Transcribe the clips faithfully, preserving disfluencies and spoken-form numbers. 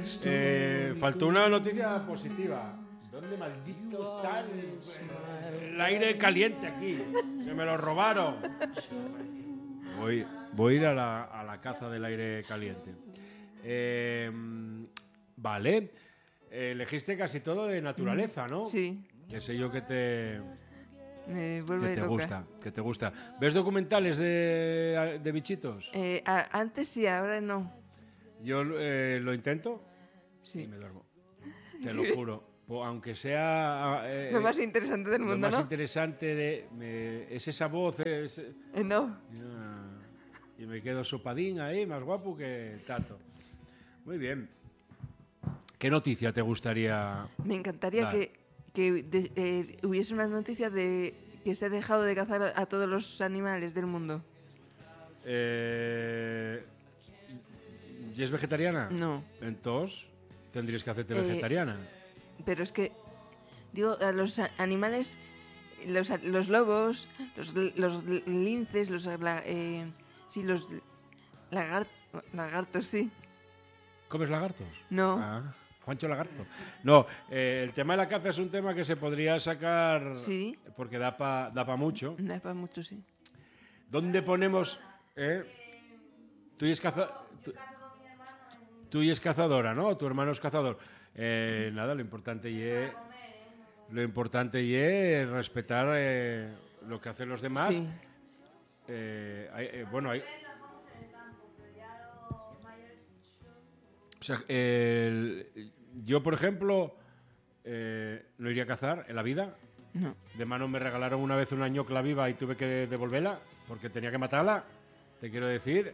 Eh, faltó una noticia positiva. ¿Dónde maldito está el, el aire caliente aquí? Se me lo robaron. Voy, voy a ir a la, a la caza del aire caliente. Eh, vale. Eh, elegiste casi todo de naturaleza, ¿no? Sí. Que sé yo que te... Me vuelve que te loca. gusta, que te gusta. ¿Ves documentales de, de bichitos? Eh, a, antes sí, ahora no. Yo eh, lo intento Sí. y me duermo. Te lo juro. Aunque sea... Eh, Lo más interesante del mundo, lo más ¿no? interesante de, me, es esa voz. Es, Eh, no. y me quedo sopadín ahí, más guapo que Tato. Muy bien. ¿Qué noticia te gustaría? Me encantaría dar? que, que de- eh, hubiese una noticia de que se ha dejado de cazar a, a todos los animales del mundo. Eh, ¿Y es vegetariana? No. Entonces, tendrías que hacerte Eh, vegetariana. Pero es que, digo, a los a- animales, los, a- los lobos, los, los linces, los, la- eh, sí, los lagar- lagartos, sí. ¿Comes lagartos? No. Ah, Juancho Lagarto. No, eh, el tema de la caza es un tema que se podría sacar Sí. porque da para da pa mucho. Da para mucho, sí. ¿Dónde ponemos? Eh? Tú y es caza... tú, tú y es cazadora, ¿no? Tu hermano es cazador. Eh, nada, lo importante y es lo importante y es respetar eh, lo que hacen los demás. Sí. Eh, hay- eh, bueno, hay... O sea, el- yo, por ejemplo, eh, no iría a cazar en la vida. No. De mano me regalaron una vez una ñocla viva y tuve que devolverla porque tenía que matarla, te quiero decir.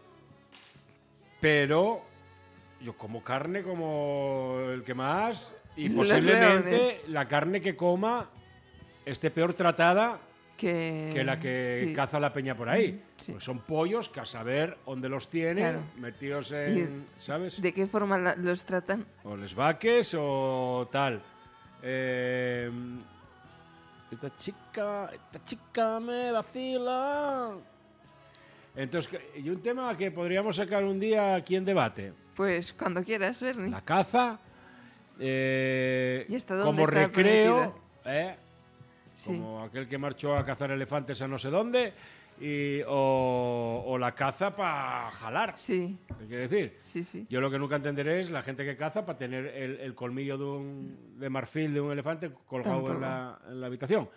Pero yo como carne como el que más y Los posiblemente leones. la carne que coma esté peor tratada Que, que la que sí. caza la peña por ahí. Sí. Pues son pollos que a saber dónde los tienen, Claro. metidos en, ¿sabes? ¿De qué forma la- los tratan? O les vaques o tal. Eh, esta chica, esta chica me vacila. Entonces, que- y un tema que podríamos sacar un día aquí en debate. Pues cuando quieras, Bernie. La caza, eh, ¿Y hasta dónde como está recreo, ¿eh? Sí. Como aquel que marchó a cazar elefantes a no sé dónde, y, o, o la caza para jalar. Sí, ¿Qué quiere decir? sí, sí. Yo lo que nunca entenderé es la gente que caza para tener el, el colmillo de, un, de marfil de un elefante colgado en la, en la habitación.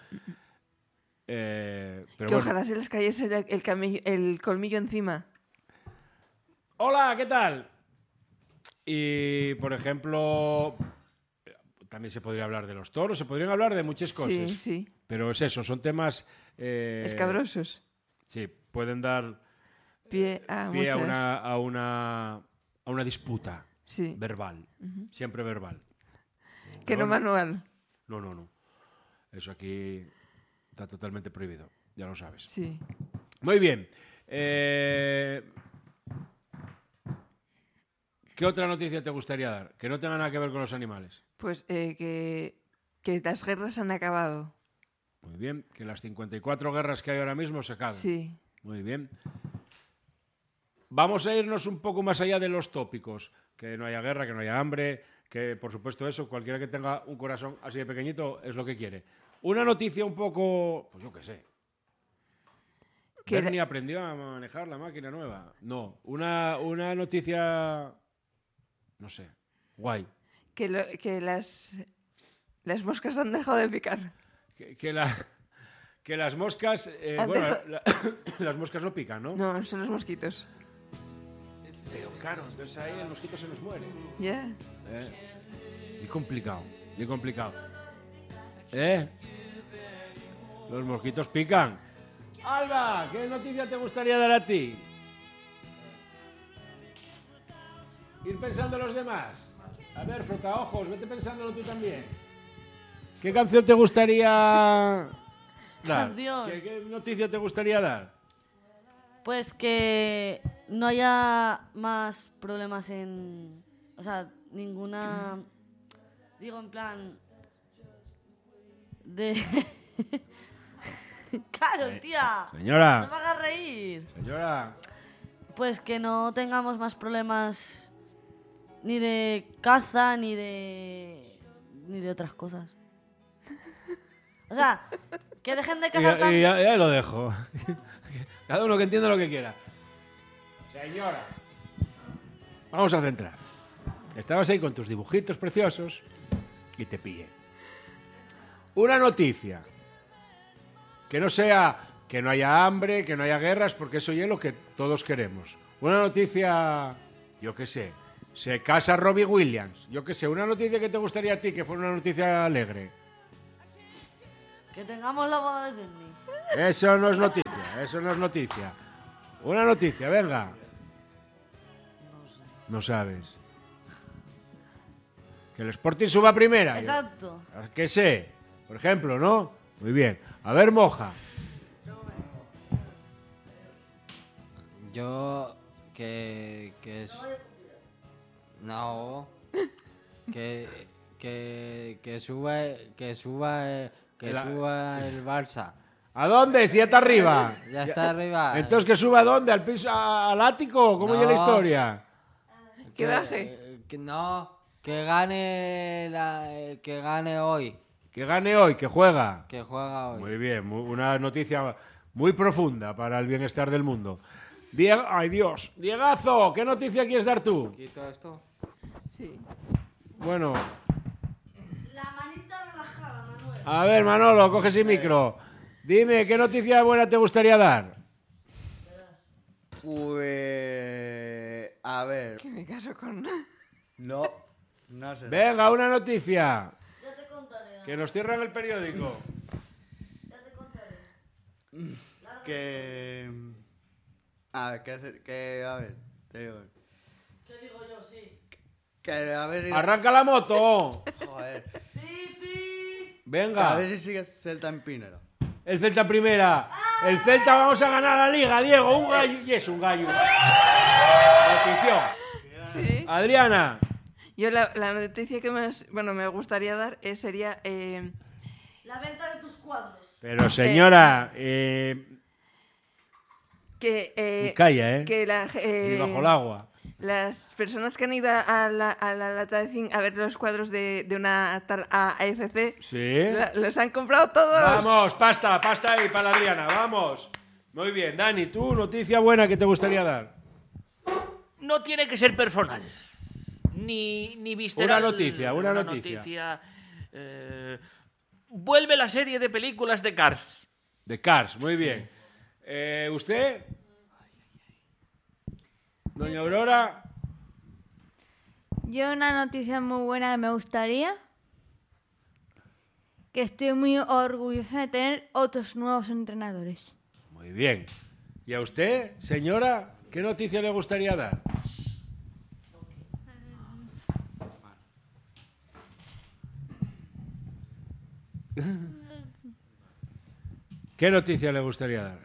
Eh, pero que bueno. ojalá se les cayese el, el, camello- el colmillo encima. Hola, ¿qué tal? Y, por ejemplo, también se podría hablar de los toros, se podrían hablar de muchas cosas. Sí, sí. Pero es eso, son temas... eh, Escabrosos. Sí, pueden dar Pie a pie a muchas. una, a, una, a una disputa Sí. verbal, siempre verbal. Que no Pero manual. No, no, no. Eso aquí está totalmente prohibido, ya lo sabes. Sí. Muy bien. Eh, ¿Qué otra noticia te gustaría dar? Que no tenga nada que ver con los animales. Pues eh, que, que las guerras han acabado. Muy bien. Que las cincuenta y cuatro guerras que hay ahora mismo se acaben. Sí. Muy bien. Vamos a irnos un poco más allá de los tópicos. Que no haya guerra, que no haya hambre, que por supuesto eso, cualquiera que tenga un corazón así de pequeñito es lo que quiere. Una noticia un poco, pues yo qué sé. Que Bernie aprendió a manejar la máquina nueva. No, una, una noticia, no sé, guay. Que, lo- que las, las moscas han dejado de picar. Que, que la, que las moscas, eh, Han bueno, dejado- la- las moscas no pican, ¿no? No, son los mosquitos. Pero claro, entonces ahí el mosquito se nos muere. Ya. ¿Eh? Y complicado, y complicado. ¿Eh? Los mosquitos pican. Alba, ¿qué noticia te gustaría dar a ti? Ir pensando en los demás. A ver, frotaojos, vete pensándolo tú también. ¿Qué canción te gustaría dar? Canción. ¿Qué, qué noticia te gustaría dar? Pues que no haya más problemas en... O sea, ninguna... Digo, en plan... De... Claro, Eh, tía. señora. No me hagas reír. Señora. Pues que no tengamos más problemas ni de caza, ni de... ni de otras cosas. O sea, que dejen de Y, cazar tanto. y ya, ya lo dejo. Cada uno que entienda lo que quiera. Señora, vamos a centrar. Estabas ahí con tus dibujitos preciosos y te pillé. Una noticia. Que no sea que no haya hambre, que no haya guerras, porque eso ya es lo que todos queremos. Una noticia, yo qué sé, se casa Robbie Williams. Yo qué sé, una noticia que te gustaría a ti, que fuera una noticia alegre. Que tengamos la boda de Disney. Eso no es noticia, eso no es noticia. Una noticia, venga. No sabes. Que el Sporting suba a primera. Exacto. Yo, ¿qué sé? Por ejemplo, ¿no? Muy bien. A ver, Moja. Yo que que es no que que que suba que suba que La- suba el Barça. ¿A dónde? Si ya está arriba. Ya está arriba. Entonces, ¿que suba a dónde? ¿Al piso, a- al ático? ¿Cómo No. llega la historia? Que baje. eh, que no, que gane la, que gane hoy, Que gane hoy, que juega. que juega hoy. Muy bien, muy- una noticia muy profunda para el bienestar del mundo. Diego, ay Dios, Diegazo, ¿qué noticia quieres dar tú? ¿Quito esto? Sí. Bueno, La manita relajada, Manuel. a ver Manolo, coge ese micro. Dime, ¿qué noticia buena te gustaría dar? Pues... A ver... Que me caso con... No, no sé. Venga, una noticia. Ya te contaré. Que nos cierran el periódico. Ya te contaré. Que... A ver, que... hace- que a ver... Te digo... ¿Qué digo yo? Sí. Que a ver... si- Arranca la moto. Joder. ¡Pipi! A Venga, ver si sigue Celta en Pinero. el Celta primera. El Celta vamos a ganar la liga, Diego. Un gallo. Y es un gallo. Notición. Sí. Adriana. Yo la, la noticia que más, bueno, me gustaría dar eh, sería eh, La venta de tus cuadros. Pero señora, eh, que, eh, calla, ¿eh? que la, eh, Ni bajo el agua. las personas que han ido a la, a la lata de zinc a ver los cuadros de, de una tal A F C, Sí. la- los han comprado todos. Vamos, pasta, pasta ahí para la Adriana, vamos. Muy bien, Dani, tú, noticia buena que te gustaría dar. No tiene que ser personal. Ni, ni visceral. Una noticia, una noticia. eh, vuelve la serie de películas de Cars. De Cars, muy bien. Eh, ¿Usted? Doña Aurora. Yo una noticia muy buena que me gustaría, que estoy muy orgullosa de tener otros nuevos entrenadores. Muy bien. ¿Y a usted, señora, qué noticia le gustaría dar? ¿Qué noticia le gustaría dar?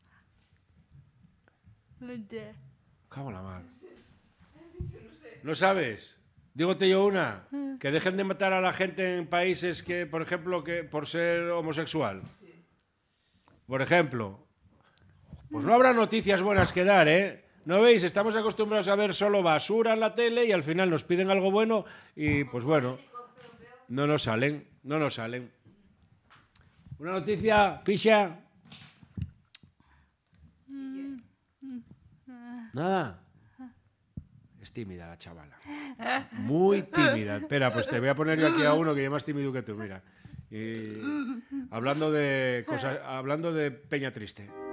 Cago en la mar. ¿No sabes? Dígote yo una. Que dejen de matar a la gente en países que, por ejemplo, que por ser homosexual. Por ejemplo. Pues no habrá noticias buenas que dar, ¿eh? ¿No veis? Estamos acostumbrados a ver solo basura en la tele y al final nos piden algo bueno y, pues bueno, no nos salen, no nos salen. Una noticia, Pisha. Nada. Es tímida la chavala. Muy tímida. Espera, pues te voy a poner yo aquí a uno que es más tímido que tú, mira. Y hablando de cosas, hablando de Peña Triste.